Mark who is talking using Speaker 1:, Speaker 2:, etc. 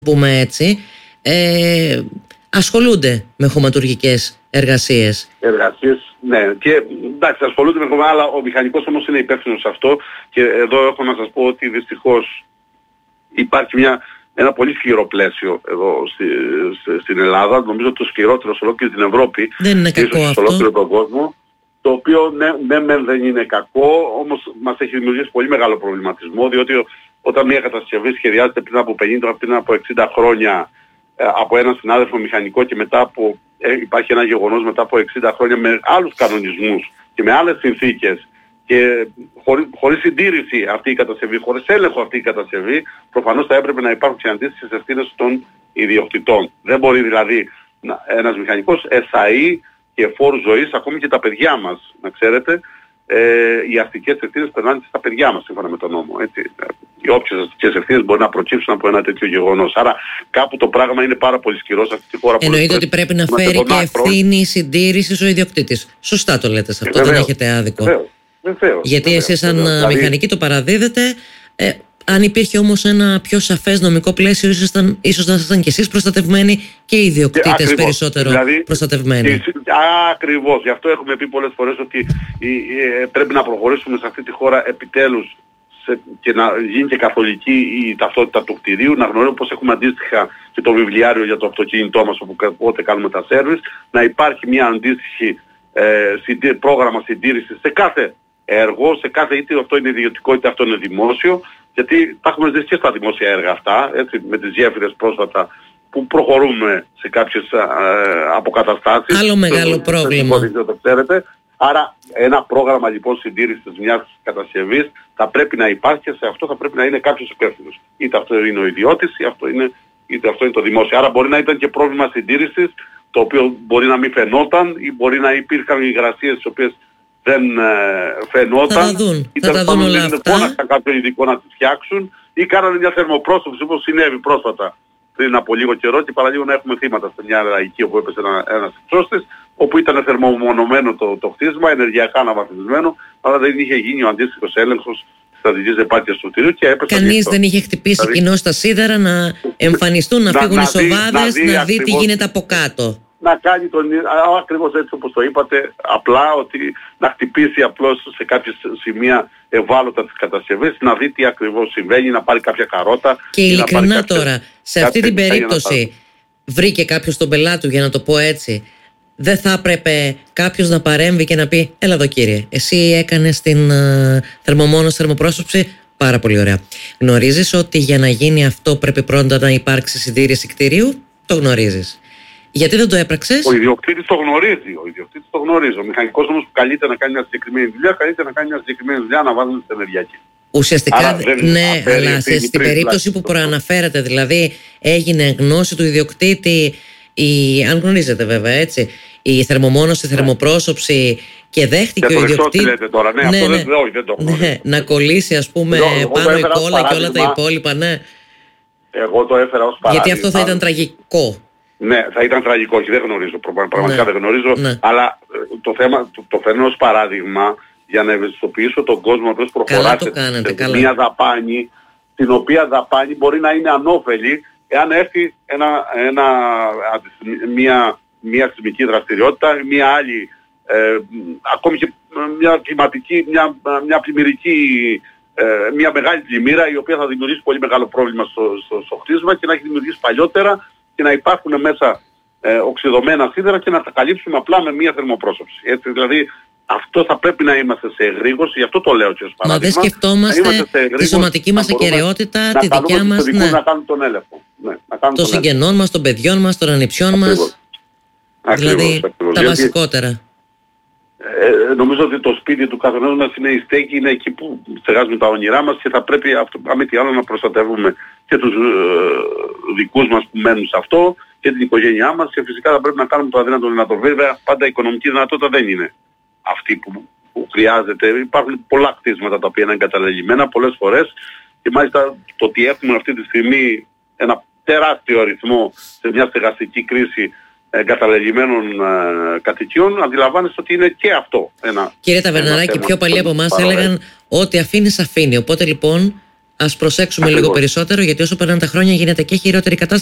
Speaker 1: πούμε έτσι, ασχολούνται με χωματουργικές εργασίες.
Speaker 2: Ναι. Και εντάξει, ασχολούνται με χωματουργικές, αλλά ο μηχανικός όμως είναι υπεύθυνος σε αυτό. Και εδώ έχω να σας πω ότι δυστυχώς υπάρχει ένα πολύ σκληρό πλαίσιο εδώ στην Ελλάδα. Νομίζω το σκληρότερο σε ολόκληρη την Ευρώπη.
Speaker 1: Δεν είναι κακό
Speaker 2: ίσως
Speaker 1: αυτό.
Speaker 2: σε ολόκληρο τον κόσμο. Το οποίο δεν είναι κακό, όμως μας έχει δημιουργήσει πολύ μεγάλο προβληματισμό, διότι όταν μια κατασκευή σχεδιάζεται πριν από 50, πριν από 60 χρόνια από έναν συνάδελφο μηχανικό και μετά από υπάρχει ένα γεγονός μετά από 60 χρόνια με άλλους κανονισμούς και με άλλες συνθήκες και χωρίς συντήρηση αυτή η κατασκευή, χωρίς έλεγχο αυτή η κατασκευή, προφανώς θα έπρεπε να υπάρχουν και αντίστοιχες ευθύνες των ιδιοκτητών. Δεν μπορεί δηλαδή ένας μηχανικός εσαΐ και φόρους ζωής, ακόμη και τα παιδιά μας, να ξέρετε, οι αστικές ευθύνες περνάνε στα παιδιά μας σύμφωνα με τον νόμο. Έτσι. Οι όποιες αστικές ευθύνες μπορεί να προκύψουν από ένα τέτοιο γεγονός. Άρα κάπου το πράγμα είναι πάρα πολύ σκληρό σε αυτή τη χώρα.
Speaker 1: Εννοείται ότι πρέπει να φέρει και ευθύνη συντήρησης ο ιδιοκτήτης. Σωστά το λέτε σε αυτό,
Speaker 2: βεβαίως,
Speaker 1: δεν έχετε άδικο.
Speaker 2: Βεβαίως,
Speaker 1: γιατί εσείς σαν μηχανικοί το παραδίδετε. Αν υπήρχε όμως ένα πιο σαφές νομικό πλαίσιο, ίσως να ήσασταν και εσείς προστατευμένοι και οι ιδιοκτήτες περισσότερο δηλαδή, προστατευμένοι.
Speaker 2: Ακριβώς. Γι' αυτό έχουμε πει πολλές φορές ότι πρέπει να προχωρήσουμε σε αυτή τη χώρα επιτέλους και να γίνει και καθολική η ταυτότητα του κτηρίου, να γνωρίζουμε πως έχουμε αντίστοιχα και το βιβλιάριο για το αυτοκίνητό μας όποτε κάνουμε τα σέρβις, να υπάρχει μια αντίστοιχη πρόγραμμα συντήρησης σε κάθε έργο, σε κάθε είτε αυτό είναι ιδιωτικό είτε αυτό είναι δημόσιο, γιατί τα έχουμε ζήσει και στα δημόσια έργα αυτά, έτσι, με τις γέφυρες πρόσφατα που προχωρούμε σε κάποιες αποκαταστάσεις.
Speaker 1: Άλλο μεγάλο πρόβλημα.
Speaker 2: Το ξέρετε. Άρα ένα πρόγραμμα λοιπόν συντήρησης μιας κατασκευής θα πρέπει να υπάρχει και σε αυτό θα πρέπει να είναι κάποιος υπεύθυνος. Είτε αυτό είναι ο ιδιώτης είτε αυτό είναι το δημόσιο. Άρα μπορεί να ήταν και πρόβλημα συντήρησης το οποίο μπορεί να μην φαινόταν ή μπορεί να υπήρχαν υγρασίες τις οποίες δεν φαινόταν.
Speaker 1: Θα τα δουν όλα αυτά.
Speaker 2: Φώναξαν κάποιον ειδικό να τις φτιάξουν ή κάνανε μια θερμοπρόσωψη όπως συνέβη πρόσφατα πριν από λίγο καιρό και παραλίγο να έχουμε θύματα σε μια λαϊκή όπου έπεσε ένας εξώστης, όπου ήταν θερμομονωμένο το χτίσμα, ενεργειακά αναβαθμισμένο, αλλά δεν είχε γίνει ο αντίστοιχος έλεγχος στρατηγικής επάρκειας του κτηρίου και έπεσε.
Speaker 1: Κανείς δεν είχε χτυπήσει κοινό στα σίδερα να εμφανιστούν, να φύγουν οι σοβάδες, να δει τι γίνεται από κάτω.
Speaker 2: Να κάνει ακριβώς έτσι όπως το είπατε, απλά ότι να χτυπήσει απλώς σε κάποια σημεία ευάλωτα της κατασκευής, να δει τι ακριβώς συμβαίνει, να πάρει κάποια καρότα.
Speaker 1: Και ειλικρινά τώρα, σε αυτή την περίπτωση βρήκε κάποιος τον πελάτη του, για να το πω έτσι, δεν θα έπρεπε κάποιος να παρέμβει και να πει έλα εδώ κύριε, εσύ έκανες την θερμομόνωση, θερμοπρόσωψη, πάρα πολύ ωραία. Γνωρίζεις ότι για να γίνει αυτό πρέπει πρώτα να υπάρξει συντήρηση κτηρίου? Το γνωρίζεις. Γιατί δεν το έπραξες?
Speaker 2: Ο ιδιοκτήτης το γνωρίζει. Ο μηχανικός όμως που καλείται να κάνει μια συγκεκριμένη δουλειά, καλείται να κάνει μια συγκεκριμένη δουλειά να βάζουμε την ενεργειακή.
Speaker 1: Ουσιαστικά ναι, αλλά στην περίπτωση που προαναφέρατε, δηλαδή έγινε γνώση του ιδιοκτήτη, αν γνωρίζετε βέβαια έτσι, η θερμομόνωση, η θερμοπρόσωψη και δέχτηκε ο ιδιοκτήτης.
Speaker 2: Λέτε τώρα, ναι, αυτό δεν το γνωρίζω.
Speaker 1: Ναι, να κολλήσει ας πούμε πάνω η κόλλα και όλα τα υπόλοιπα, ναι. Εγώ το έφερα ως παράδειγμα. Γιατί αυτό θα ήταν τραγικό.
Speaker 2: Ναι, θα ήταν τραγικό και δεν γνωρίζω, πραγματικά δεν γνωρίζω, αλλά το φέρνω ως παράδειγμα για να ευαισθητοποιήσω τον κόσμο ότι προχωράτε σε μια δαπάνη, την οποία δαπάνη μπορεί να είναι ανώφελη εάν έρθει μια σεισμική δραστηριότητα, μια άλλη, ακόμη και μια κλιματική, μια πλημμυρική, μια μεγάλη πλημμύρα η οποία θα δημιουργήσει πολύ μεγάλο πρόβλημα στο χτίσμα και να έχει δημιουργήσει παλιότερα και να υπάρχουν μέσα οξυδωμένα σίδερα και να τα καλύψουμε απλά με μία θερμοπρόσωψη. Έτσι, δηλαδή αυτό θα πρέπει να είμαστε σε εγρήγορση, γι' αυτό το λέω και ως παράδειγμα.
Speaker 1: Μα δεν σκεφτόμαστε τη σωματική μας ακεραιότητα, τη δικιά μας,
Speaker 2: ναι. Να κάνουν τον έλεγχο. Ναι,
Speaker 1: των συγγενών μας, των παιδιών μας, των ανιψιών μας. Δηλαδή τα βασικότερα.
Speaker 2: Νομίζω ότι το σπίτι του καθενός μας είναι η στέκη, είναι εκεί που στεγάζουμε τα όνειρά μας και θα πρέπει με τι άλλο να προστατεύουμε και τους δικούς μας που μένουν σε αυτό και την οικογένειά μας και φυσικά θα πρέπει να κάνουμε το αδύνατο δυνατό. Βέβαια πάντα η οικονομική δυνατότητα δεν είναι αυτή που χρειάζεται. Υπάρχουν πολλά κτίσματα τα οποία είναι εγκαταλελειμμένα πολλές φορές και μάλιστα το ότι έχουμε αυτή τη στιγμή ένα τεράστιο αριθμό σε μια στεγαστική κρίση εγκαταλελειμμένων κατοικιών, αντιλαμβάνεστε ότι είναι και αυτό ένα.
Speaker 1: Κύριε Ταβερναράκη, πιο παλιοί από εμάς έλεγαν ότι αφήνεις αφήνει. Οπότε λοιπόν Ας προσέξουμε λίγο περισσότερο, γιατί όσο περνάνε τα χρόνια γίνεται και χειρότερη κατάσταση.